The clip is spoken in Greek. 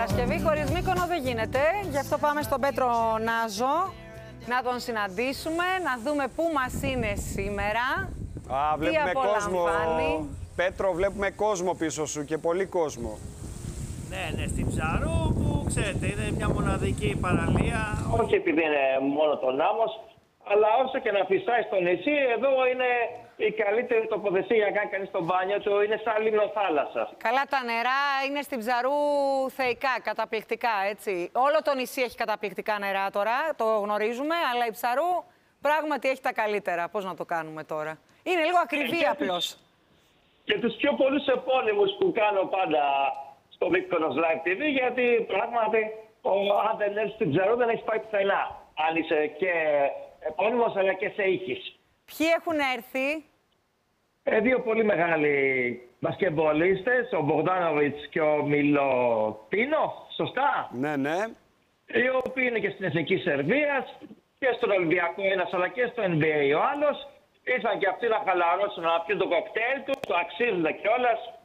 Παρασκευή χωρίς Μύκονο δεν γίνεται. Γι' αυτό πάμε στον Πέτρο Νάζο να τον συναντήσουμε, να δούμε πού μας είναι σήμερα. Βλέπουμε κόσμο. Πέτρο, βλέπουμε κόσμο πίσω σου και πολύ κόσμο. Ναι, στην Ψαρού που ξέρετε είναι μια μοναδική παραλία. Όχι επειδή είναι μόνο το νάμος, αλλά όσο και να φυσάει στο νησί, εδώ είναι η καλύτερη τοποθεσία για να κάνει κανείς το μπάνιο του, είναι σαν λίμνο θάλασσας. Καλά, τα νερά είναι στην Ψαρού θεϊκά, καταπληκτικά, έτσι. Όλο το νησί έχει καταπληκτικά νερά τώρα, το γνωρίζουμε, αλλά η Ψαρού πράγματι έχει τα καλύτερα. Πώς να το κάνουμε τώρα? Είναι λίγο ακριβή απλώς. Και τους πιο πολλούς επώνυμους που κάνω πάντα στο Mykonos Live TV, γιατί πράγματι αν δεν έρθεις στην Ψαρού δεν έχεις πάει πουθενά. Αν είσαι και επώνυμος αλλά και σε ήχης. Ποιοι έχουν έρθει? Δύο πολύ μεγάλοι μπασκετμπολίστες, ο Μπογδάνοβιτς και ο Μιλωτίνο, σωστά? Ναι, ναι. Οι οποίοι είναι και στην Εθνική Σερβίας και στον Ολυμπιακό ένας αλλά και στο NBA ο άλλος. Ήρθαν και αυτοί να χαλαρώσουν, να πιούν το κοκτέιλ του, το αξίζουν κιόλας.